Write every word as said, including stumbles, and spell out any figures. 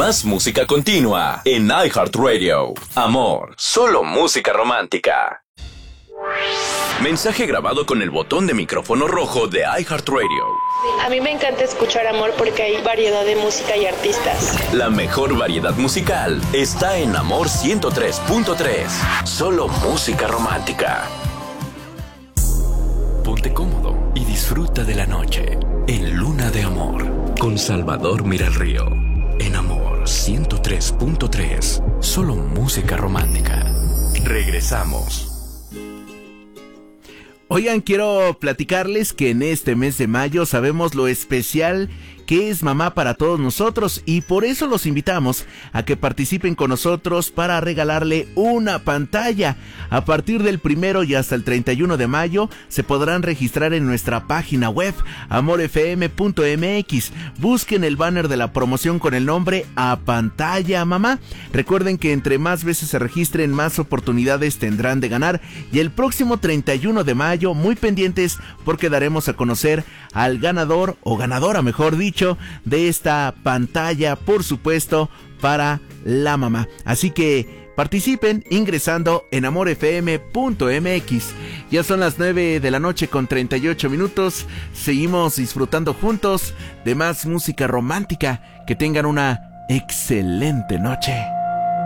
Más música continua en iHeartRadio. Amor, solo música romántica. Mensaje grabado con el botón de micrófono rojo de iHeartRadio. A mí me encanta escuchar Amor porque hay variedad de música y artistas. La mejor variedad musical está en Amor ciento tres punto tres. Solo música romántica. Ponte cómodo y disfruta de la noche en Luna de Amor con Salvador Miralrío. En Amor ciento tres punto tres. Solo música romántica. Regresamos. Oigan, quiero platicarles que en este mes de mayo sabemos lo especial que es mamá para todos nosotros y por eso los invitamos a que participen con nosotros para regalarle una pantalla. A partir del primero y hasta el treinta y uno de mayo se podrán registrar en nuestra página web amor f m punto m x. Busquen el banner de la promoción con el nombre A Pantalla Mamá. Recuerden que entre más veces se registren, más oportunidades tendrán de ganar. Y el próximo treinta y uno de mayo, muy pendientes porque daremos a conocer al ganador o ganadora, mejor dicho, de esta pantalla, por supuesto, para la mamá. Así que participen ingresando en amor f m punto m x. Ya son las nueve de la noche con treinta y ocho minutos. Seguimos disfrutando juntos de más música romántica. Que tengan una excelente noche.